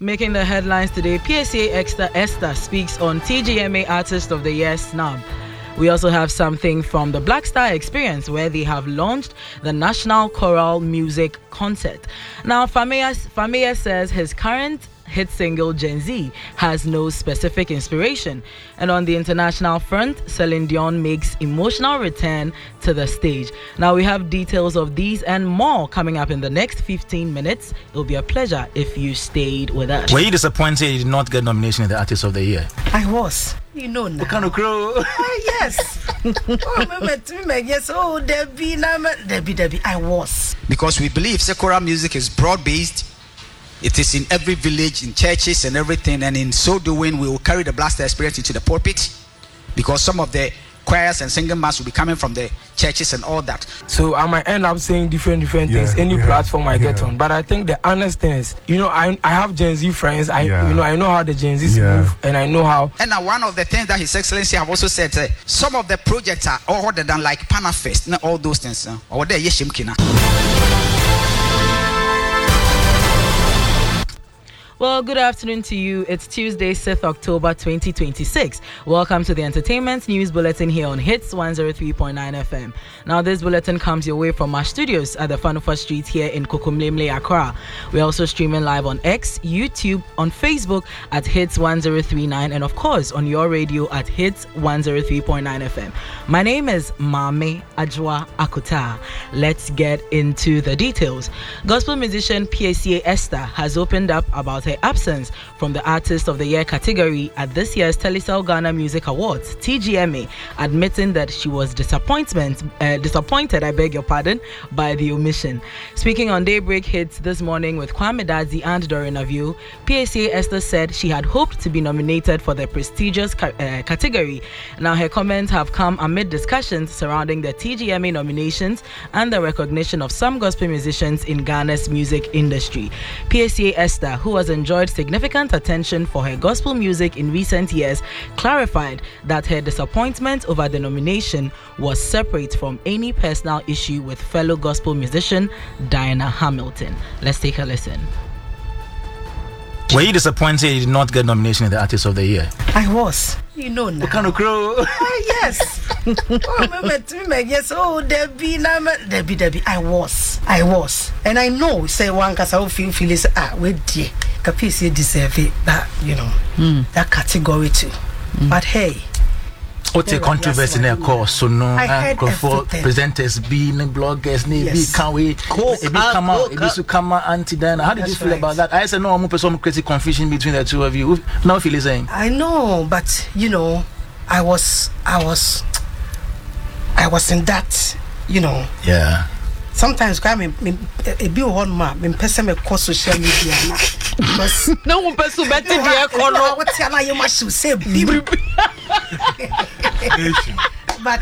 making the headlines today, PSA Esther speaks on TGMA Artist of the Year snub. We also have something from the Black Star Experience, where they have launched the National Choral Music Concert. Now, Famea says his current hit single Gen Z has no specific inspiration. And on the international front, Celine Dion makes emotional return to the stage. Now we have details of these and more coming up in the next 15 minutes. It'll be a pleasure if you stayed with us. Were you disappointed you did not get nomination in the Artist of the Year? I was. You know now. What kind of crow? Yes. Yes. Oh, Debbie. I was. Because we believe secular music is broad-based. It is in every village, in churches and everything, and in so doing, we will carry the Black Star Experience into the pulpit, because some of the choirs and singing bands will be coming from the churches and all that. So I might end up saying different things any platform I get on. But I think the honest thing is, I have Gen Z friends. I know how the Gen Zs move, and I know how. And now one of the things that His Excellency have also said, some of the projects are other than like Panafest, and all those things. Or there, Yeshimkina. Well, good afternoon to you. It's Tuesday, 6th October 2026. Welcome to the Entertainment News Bulletin here on Hits 103.9 FM. Now, this bulletin comes your way from our studios at the Fanufa Street here in Kokomlemle, Accra. We're also streaming live on X, YouTube, on Facebook at Hits 1039, and of course on your radio at Hits 103.9 FM. My name is Mame Ajwa Akuta. Let's get into the details. Gospel musician PSA Esther has opened up about her absence from the Artist of the Year category at this year's Telecel Ghana Music Awards, TGMA, admitting that she was disappointed, by the omission. Speaking on Daybreak Hits this morning with Kwame Dadzi and Doreen Aviu, PSA Esther said she had hoped to be nominated for the prestigious category. Now, her comments have come amid discussions surrounding the TGMA nominations and the recognition of some gospel musicians in Ghana's music industry. PSA Esther, who has enjoyed significant attention for her gospel music in recent years, clarified that her disappointment over the nomination was separate from any personal issue with fellow gospel musician Diana Hamilton. Let's take a listen. Were you disappointed you did not get nomination in the Artist of the Year? I was. You know now. What kind of crow? Yes. Yes. Oh, Debbie. I was. And I know, say one cause I feel is wait dear. Capisi deserve it, that that category too. But hey, what's the controversy in their course? So no, presenters, bloggers, can't we? Come out, anti-Diana. How did you feel about that? I said no, I'm some crazy confusion between the two of you. Now feel saying. I know, but I was in that, Yeah. Sometimes come a be on map, person me call social media because no one person better be what tell you must say but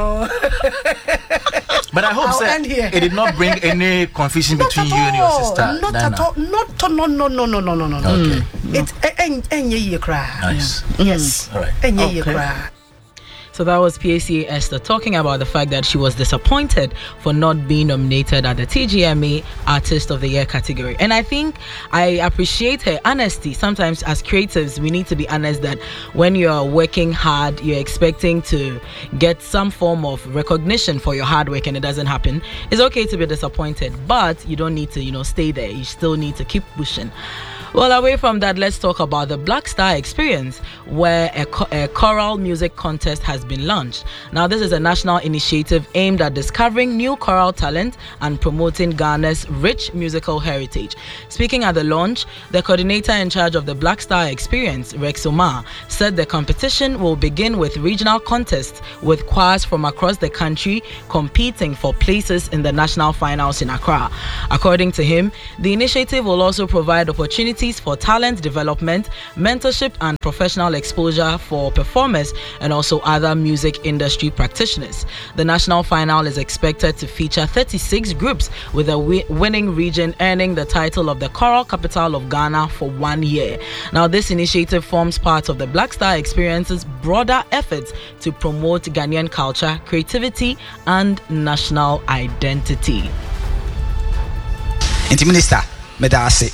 But I hope it did not bring any confusion between you and your sister. Not Diana. at all. No. Okay. It's enye cry. Nice. Yes. All right. Enye cry. So that was PSA Esther talking about the fact that she was disappointed for not being nominated at the TGMA Artist of the Year category. And I think I appreciate her honesty. Sometimes as creatives, we need to be honest that when you're working hard, you're expecting to get some form of recognition for your hard work and it doesn't happen. It's okay to be disappointed, but you don't need to, stay there. You still need to keep pushing. Well, away from that, let's talk about the Black Star Experience, where a choral music contest has been launched. Now, this is a national initiative aimed at discovering new choral talent and promoting Ghana's rich musical heritage. Speaking at the launch, the coordinator in charge of the Black Star Experience, Rex Omar, said the competition will begin with regional contests with choirs from across the country competing for places in the national finals in Accra. According to him, the initiative will also provide opportunities for talent development, mentorship, and professional exposure for performers and also other music industry practitioners. The national final is expected to feature 36 groups, with a winning region earning the title of the Choral Capital of Ghana for 1 year. Now, this initiative forms part of the Black Star Experience's broader efforts to promote Ghanaian culture, creativity, and national identity. Minister, Medase.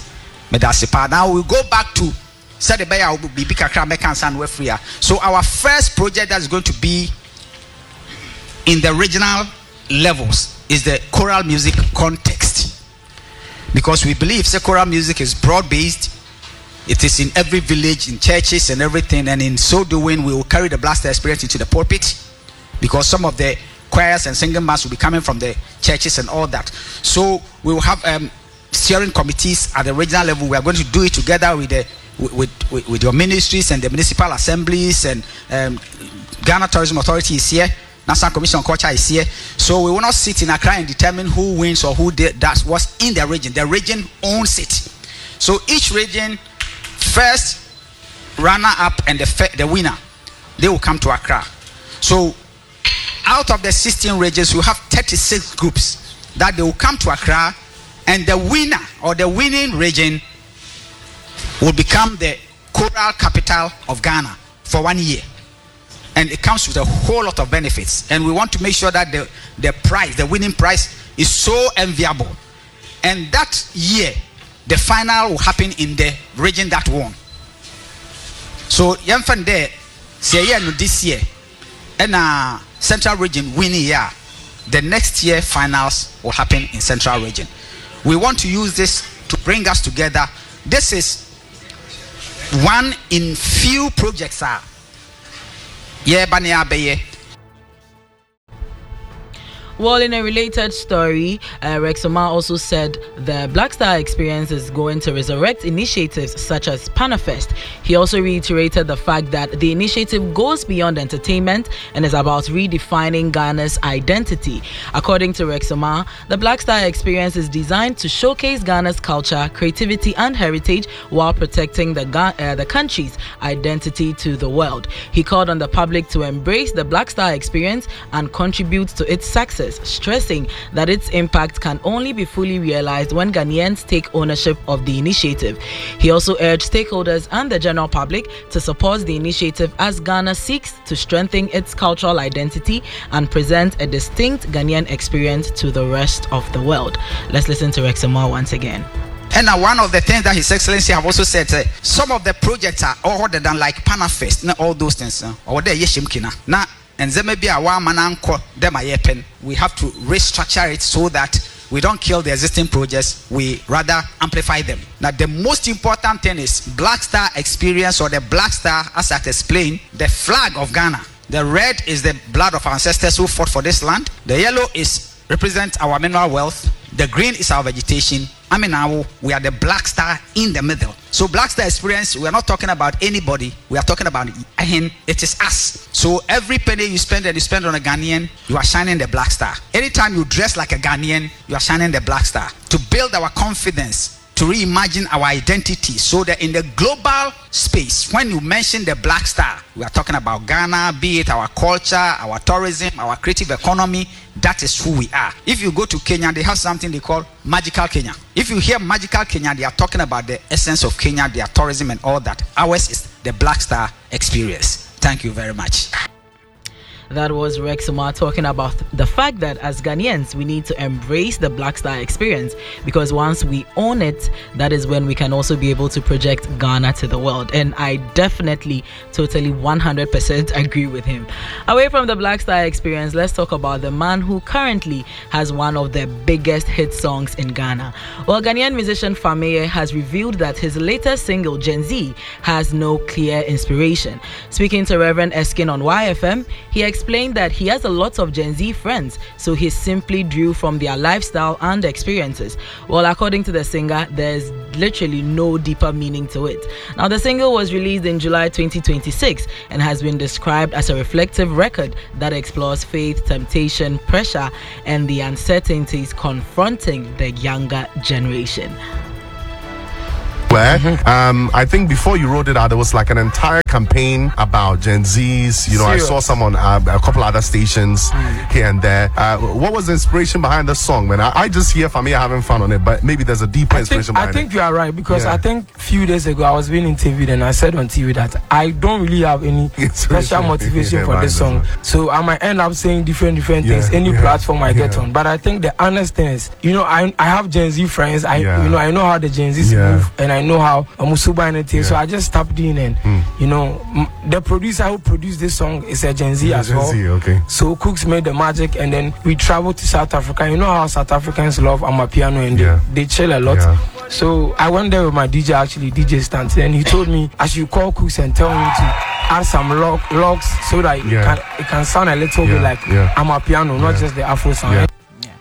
Now we go back to said the Bayer will be Kakra Mekans and Wefria. So our first project that's going to be in the regional levels is the choral music context, because we believe choral music is broad-based. It is in every village, in churches and everything, and in so doing we will carry the Blaster experience into the pulpit, because some of the choirs and singing bands will be coming from the churches and all that. So we will have steering committees at the regional level. We are going to do it together with your ministries and the municipal assemblies, and Ghana Tourism Authority is here, National Commission on Culture is here. So we will not sit in Accra and determine who wins or who does what's in the region. The region owns it. So each region, first runner up and the winner, they will come to Accra. So out of the 16 regions, you have 36 groups that they will come to Accra, and the winner or the winning region will become the choral capital of Ghana for 1 year. And it comes with a whole lot of benefits. And we want to make sure that the prize, the winning prize, is so enviable. And that year, the final will happen in the region that won. So, this year, and Central Region winning year, the next year finals will happen in Central Region. We want to use this to bring us together. This is one in few projects. Well, in a related story, Rexoma also said the Black Star experience is going to resurrect initiatives such as Panafest. He also reiterated the fact that the initiative goes beyond entertainment and is about redefining Ghana's identity. According to Rexoma, the Black Star experience is designed to showcase Ghana's culture, creativity, and heritage while protecting the country's identity to the world. He called on the public to embrace the Black Star experience and contribute to its success, stressing that its impact can only be fully realized when Ghanaians take ownership of the initiative. He also urged stakeholders and the general public to support the initiative as Ghana seeks to strengthen its cultural identity and present a distinct Ghanaian experience to the rest of the world. Let's listen to Rexoma once again. And one of the things that His Excellency have also said, some of the projects are other than like Panafest, all those things, or the Yeshimkina. Now, and there may be a one man we have to restructure it so that we don't kill the existing projects, we rather amplify them. Now, the most important thing is Black Star experience, or the Black Star, as I explained, the flag of Ghana. The red is the blood of our ancestors who fought for this land. The yellow represents our mineral wealth. The green is our vegetation. We are the Black Star in the middle. So Black Star experience, we are not talking about anybody. We are talking about him. It is us. So every penny you spend on a Ghanaian, you are shining the Black Star. Anytime you dress like a Ghanaian, you are shining the Black Star. To build our confidence, to reimagine our identity, so that in the global space, when you mention the Black Star, we are talking about Ghana, be it our culture, our tourism, our creative economy. That is who we are. If you go to Kenya, they have something they call Magical Kenya. If you hear Magical Kenya, they are talking about the essence of Kenya, their tourism and all that. Ours is the Black Star experience. Thank you very much. That was Rexoma talking about the fact that as Ghanaians, we need to embrace the Black Star experience, because once we own it, that is when we can also be able to project Ghana to the world. And I definitely, totally 100% agree with him. Away from the Black Star experience, let's talk about the man who currently has one of the biggest hit songs in Ghana. Well, Ghanaian musician Fameye has revealed that his latest single, Gen Z, has no clear inspiration. Speaking to Reverend Eskin on YFM, he explained that he has a lot of Gen Z friends, so he simply drew from their lifestyle and experiences. Well, according to the singer, there's literally no deeper meaning to it. Now, the single was released in July 2026 and has been described as a reflective record that explores faith, temptation, pressure, and the uncertainties confronting the younger generation. I think before you wrote it out, there was like an entire campaign about Gen Zs. You know, I saw some on a couple other stations here and there. What was the inspiration behind the song, man? I just hear Fameye having fun on it, but maybe there's a deeper inspiration behind it. I think you are right, because I think a few days ago I was being interviewed and I said on TV that I don't really have any special motivation for this song. So I might end up saying different things any platform I get on. But I think the honest thing is, you know, I have Gen Z friends. I know how the Gen Zs move, and I I know how Musuba and anything. So I just tapped in and you know, the producer who produced this song is a Gen Z as well. Okay. So Cooks made the magic, and then we traveled to South Africa. You know how South Africans love Amapiano, and they chill a lot. So I went there with my DJ, actually DJ Stanton, and he told me I should call Cooks and tell him to add some logs so that it can sound a little bit like Amapiano, not just the Afro sound.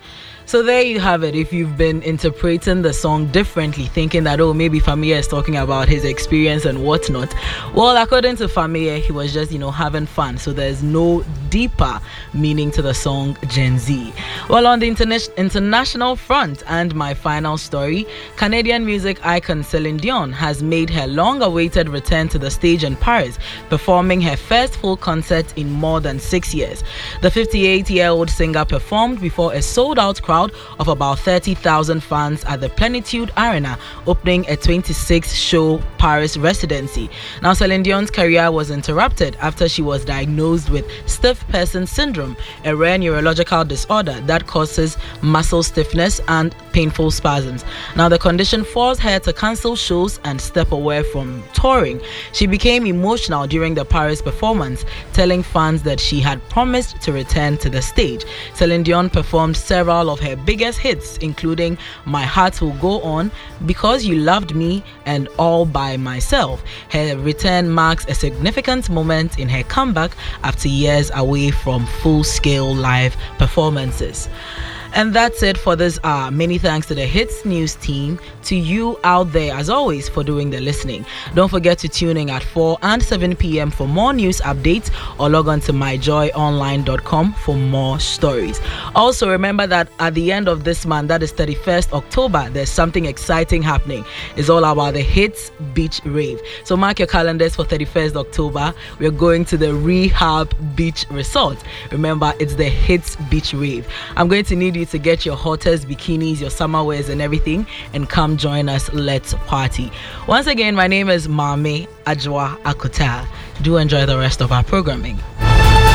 So there you have it. If you've been interpreting the song differently, thinking that, oh, maybe Famia is talking about his experience and whatnot, well, according to Famia, he was just, having fun. So there's no deeper meaning to the song Gen Z. Well, on the international front, and my final story, Canadian music icon Celine Dion has made her long-awaited return to the stage in Paris, performing her first full concert in more than 6 years. The 58-year-old singer performed before a sold-out crowd of about 30,000 fans at the Plenitude Arena, opening a 26-show Paris residency. Now, Celine Dion's career was interrupted after she was diagnosed with stiff person syndrome, a rare neurological disorder that causes muscle stiffness and painful spasms. Now, the condition forced her to cancel shows and step away from touring. She became emotional during the Paris performance, telling fans that she had promised to return to the stage. Celine Dion performed several of her biggest hits, including My Heart Will Go On, Because You Loved Me, and All By Myself. Her return marks a significant moment in her comeback after years away from full-scale live performances. And that's it for this hour. Many thanks to the Hits News team, to you out there as always for doing the listening. Don't forget to tune in at 4 and 7 p.m. for more news updates, or log on to myjoyonline.com for more stories. Also remember that at the end of this month, that is 31st October, there's something exciting happening. It's all about the Hits Beach Rave. So mark your calendars for 31st October. We're going to the Rehab Beach Resort. Remember, it's the Hits Beach Rave. I'm going to need you to get your hottest bikinis, your summer wears and everything, and come join us. Let's party. Once again, my name is Mame Ajwa Akuta. Do enjoy the rest of our programming.